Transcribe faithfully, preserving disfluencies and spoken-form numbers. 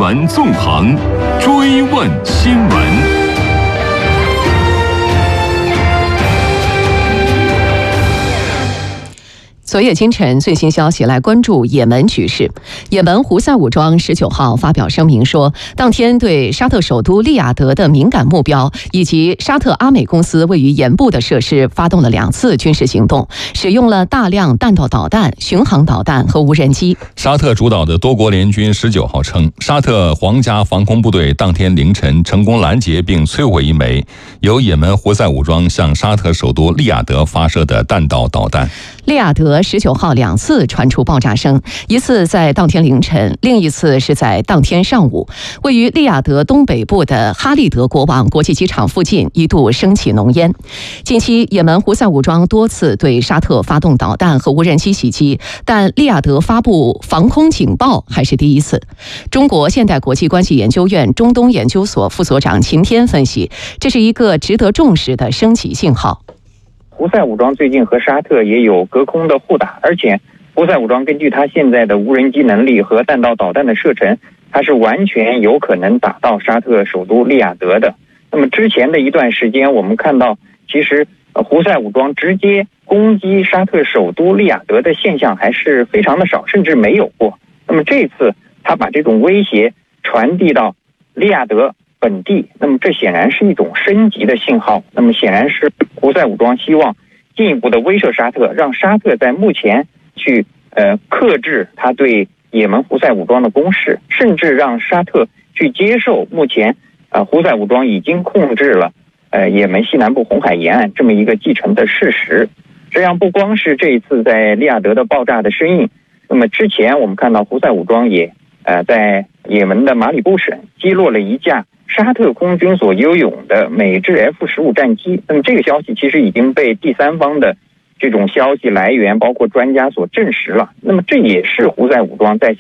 闻纵横，追问新闻。 昨夜今晨最新消息，来关注也门局势。也门胡塞武装十九号发表声明说，当天对沙特首都利雅得的敏感目标以及沙特阿美公司位于盐部的设施发动了两次军事行动，使用了大量弹道导弹、巡航导弹和无人机。 沙特主导的多国联军十九号称，沙特皇家防空部队当天凌晨成功拦截并摧毁一枚由也门胡塞武装向沙特首都利雅得发射的弹道导弹。 利雅得十九号两次传出爆炸声，一次在当天凌晨，另一次是在当天上午。位于利雅得东北部的哈利德国王国际机场附近一度升起浓烟。近期也门胡塞武装多次对沙特发动导弹和无人机袭击，但利雅得发布防空警报还是第一次。中国现代国际关系研究院中东研究所副所长秦天分析，这是一个值得重视的升级信号。 胡塞武装最近和沙特也有隔空的互打，而且胡塞武装根据它现在的无人机能力和弹道导弹的射程，它是完全有可能打到沙特首都利雅得的。那么之前的一段时间，我们看到其实胡塞武装直接攻击沙特首都利雅得的现象还是非常的少，甚至没有过。那么这次他把这种威胁传递到利雅得本地，那么这显然是一种升级的信号。那么显然是胡塞武装希望进一步的威慑沙特，让沙特在目前去呃克制他对也门胡塞武装的攻势，甚至让沙特去接受目前呃胡塞武装已经控制了呃也门西南部红海沿岸这么一个既成的事实。这样不光是这一次在利雅得的爆炸的身影，那么之前我们看到胡塞武装也呃在也门的马里布省击落了一架沙特空军所拥有的美制 F 十五 战机。那么这个消息其实已经被第三方的这种消息来源包括专家所证实了。那么这也是胡塞武装在